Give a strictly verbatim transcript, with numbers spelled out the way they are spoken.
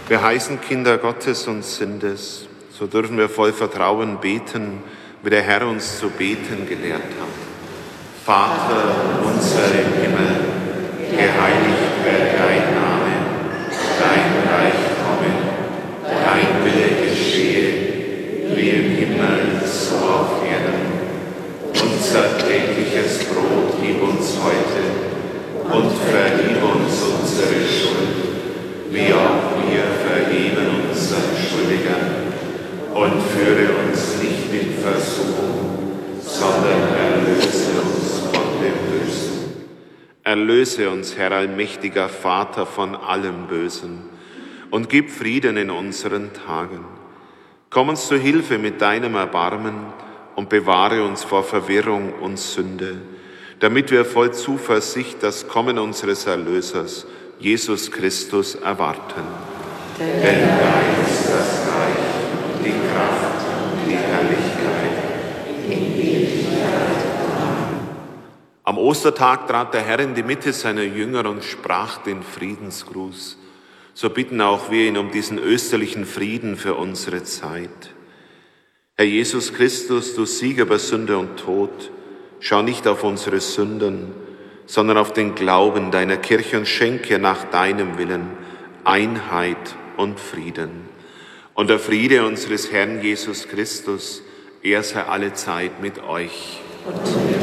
Wir heißen Kinder Gottes und sind es. So dürfen wir voll Vertrauen beten, wie der Herr uns zu beten gelehrt hat. Vater unser im Himmel, geheiligt werde dein Name, dein Reich komme, dein Wille geschehe, wie im Himmel, so auf Erden. Unser tägliches Brot gib uns heute und vergib uns unsere Schuld, wie auch wir vergeben unseren Schuldigern. Und führe uns nicht in Versuchung, sondern erlöse uns von dem Bösen. Erlöse uns, Herr allmächtiger Vater, von allem Bösen und gib Frieden in unseren Tagen. Komm uns zu Hilfe mit deinem Erbarmen und bewahre uns vor Verwirrung und Sünde, damit wir voll Zuversicht das Kommen unseres Erlösers, Jesus Christus, erwarten. Denn dein ist das Reich, die Kraft und die Herrlichkeit in Ewigkeit. Amen. Am Ostertag trat der Herr in die Mitte seiner Jünger und sprach den Friedensgruß. So bitten auch wir ihn um diesen österlichen Frieden für unsere Zeit. Herr Jesus Christus, du Sieger über Sünde und Tod, schau nicht auf unsere Sünden, sondern auf den Glauben deiner Kirche und schenke nach deinem Willen Einheit und Frieden. Und der Friede unseres Herrn Jesus Christus, er sei alle Zeit mit euch. Und